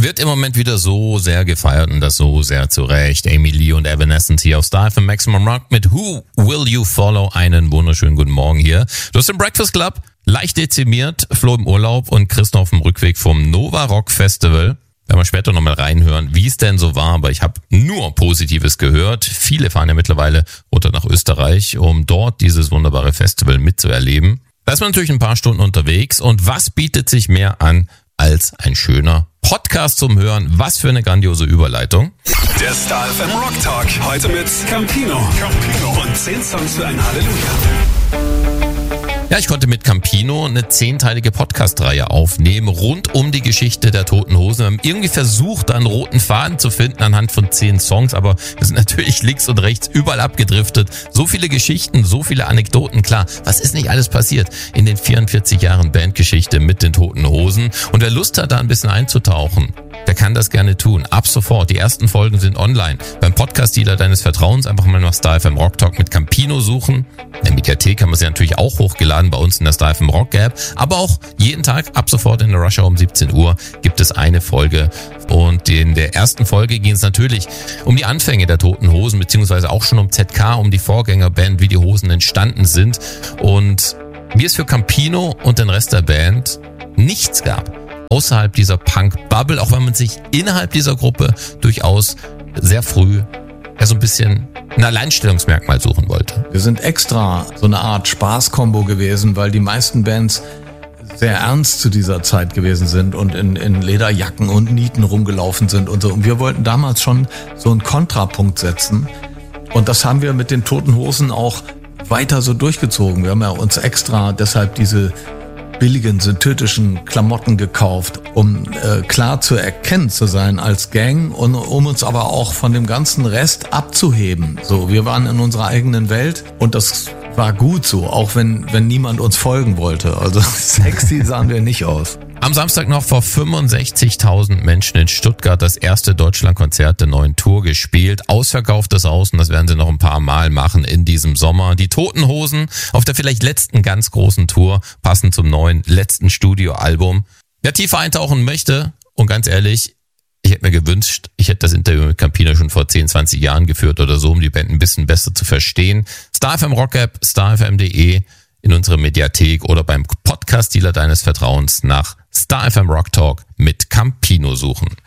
Wird im Moment wieder so sehr gefeiert und das so sehr zu Recht. Amy Lee und Evanescence hier auf Star FM Maximum Rock mit Who Will You Follow? Einen wunderschönen guten Morgen hier. Du hast den Breakfast Club leicht dezimiert, Flo im Urlaub und Chris noch auf dem Rückweg vom Nova Rock Festival. Werden wir später nochmal reinhören, wie es denn so war, aber ich habe nur Positives gehört. Viele fahren ja mittlerweile runter nach Österreich, um dort dieses wunderbare Festival mitzuerleben. Da ist man natürlich ein paar Stunden unterwegs und was bietet sich mehr an als ein schöner Podcast zum Hören? Was für eine grandiose Überleitung. Der Star FM Rock Talk, heute mit Campino. Und 10 Songs für ein Halleluja. Ja, ich konnte mit Campino eine 10-teilige Podcast-Reihe aufnehmen, rund um die Geschichte der Toten Hosen. Wir haben irgendwie versucht, da einen roten Faden zu finden anhand von 10 Songs, aber wir sind natürlich links und rechts überall abgedriftet. So viele Geschichten, so viele Anekdoten, klar, was ist nicht alles passiert in den 44 Jahren Bandgeschichte mit den Toten Hosen? Und wer Lust hat, da ein bisschen einzutauchen, der kann das gerne tun. Ab sofort. Die ersten Folgen sind online. Beim Podcast-Dealer deines Vertrauens einfach mal nach Star FM Rock Talk mit Campino suchen. In der Mediathek haben wir sie natürlich auch hochgeladen bei uns in der Star FM Rock App. Aber auch jeden Tag ab sofort in der Rush Hour um 17 Uhr gibt es eine Folge. Und in der ersten Folge ging es natürlich um die Anfänge der Toten Hosen, beziehungsweise auch schon um ZK, um die Vorgängerband, wie die Hosen entstanden sind. Und wie es für Campino und den Rest der Band nichts gab außerhalb dieser Punk-Bubble, auch wenn man sich innerhalb dieser Gruppe durchaus sehr früh so ein bisschen ein Alleinstellungsmerkmal suchen wollte. Wir sind extra so eine Art Spaß-Kombo gewesen, weil die meisten Bands sehr ernst zu dieser Zeit gewesen sind und in Lederjacken und Nieten rumgelaufen sind und so. Und wir wollten damals schon so einen Kontrapunkt setzen. Und das haben wir mit den Toten Hosen auch weiter so durchgezogen. Wir haben ja uns extra deshalb diese billigen synthetischen Klamotten gekauft, um klar zu erkennen zu sein als Gang und um uns aber auch von dem ganzen Rest abzuheben. So, wir waren in unserer eigenen Welt und das war gut so, auch wenn niemand uns folgen wollte. Also sexy sahen wir nicht aus. Am Samstag noch vor 65.000 Menschen in Stuttgart das erste Deutschlandkonzert der neuen Tour gespielt. Ausverkauftes Haus und das werden sie noch ein paar Mal machen in diesem Sommer. Die Toten Hosen auf der vielleicht letzten ganz großen Tour, passend zum neuen letzten Studioalbum. Wer tiefer eintauchen möchte und ganz ehrlich, ich hätte mir gewünscht, ich hätte das Interview mit Campino schon vor 10, 20 Jahren geführt oder so, um die Band ein bisschen besser zu verstehen. Star FM Rock App, starfm.de, in unserer Mediathek oder beim Podcast-Dealer deines Vertrauens nach Star FM Rock Talk mit Campino suchen.